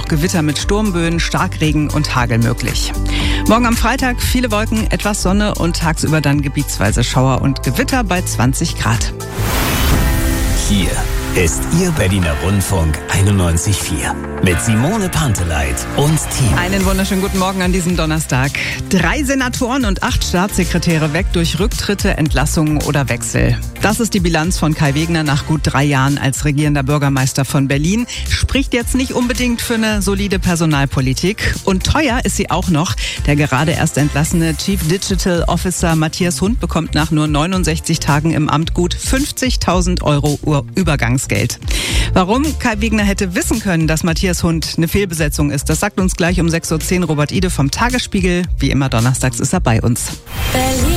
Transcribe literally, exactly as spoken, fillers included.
auch Gewitter mit Sturmböen, Starkregen und Hagel möglich. Morgen am Freitag viele Wolken, etwas Sonne und tagsüber dann gebietsweise Schauer und Gewitter bei zwanzig Grad. Hier ist Ihr Berliner Rundfunk einundneunzig Komma vier mit Simone Panteleit und Team. Einen wunderschönen guten Morgen an diesem Donnerstag. Drei Senatoren und acht Staatssekretäre weg durch Rücktritte, Entlassungen oder Wechsel. Das ist die Bilanz von Kai Wegner nach gut drei Jahren als regierender Bürgermeister von Berlin. Spricht jetzt nicht unbedingt für eine solide Personalpolitik. Und teuer ist sie auch noch. Der gerade erst entlassene Chief Digital Officer Matthias Hund bekommt nach nur neunundsechzig Tagen im Amt gut fünfzigtausend Euro Übergangsgeld. Warum Kai Wegner hätte wissen können, dass Matthias Hund eine Fehlbesetzung ist, das sagt uns gleich um sechs Uhr zehn Robert Ide vom Tagesspiegel. Wie immer donnerstags ist er bei uns. Berlin.